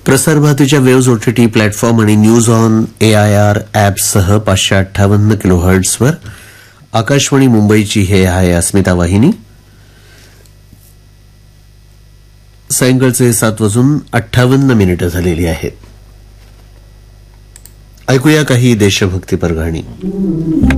प्रसारभारतीच्या waves OTT platform आणि news on AIR ॲपसह 558 किलोहर्ट्झवर Akashvani मुंबईची हे आहे अस्मिता वाहिनी. सायंकाळचे 7:58 झालेली आहेत. ऐकूया काही देशभक्तीपर गाणी.